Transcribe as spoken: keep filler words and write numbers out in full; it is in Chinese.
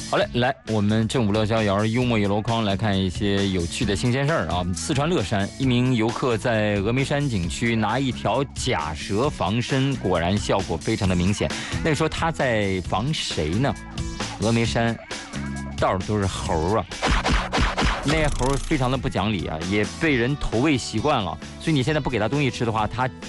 好嘞，来，我们正午乐逍遥，幽默一箩筐，来看一些有趣的新鲜事儿啊。四川乐山，一名游客在峨眉山景区拿一条假蛇防身，果然效果非常的明显。那说他在防谁呢？峨眉山道儿都是猴啊，那猴非常的不讲理啊，也被人投喂习惯了，所以你现在不给他东西吃的话，他